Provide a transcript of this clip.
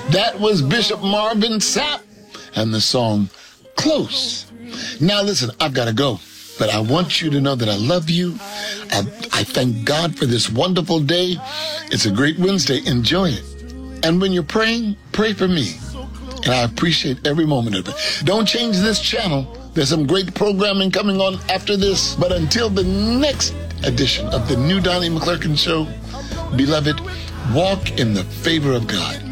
That was Bishop Marvin Sapp and the song Close. Now listen, I've got to go, but I want you to know that I love you. I thank God for this wonderful day. It's a great Wednesday. Enjoy it. And when you're praying, pray for me. And I appreciate every moment of it. Don't change this channel. There's some great programming coming on after this. But until the next edition of the new Donnie McClurkin Show, beloved, walk in the favor of God.